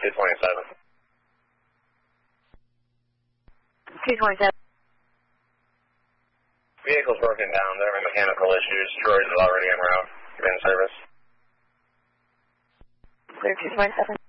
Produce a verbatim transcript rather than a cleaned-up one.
two twenty-seven. two twenty-seven. Vehicle's broken down. There are mechanical issues. Troy's is already en route. In service. Clear two twenty-seven.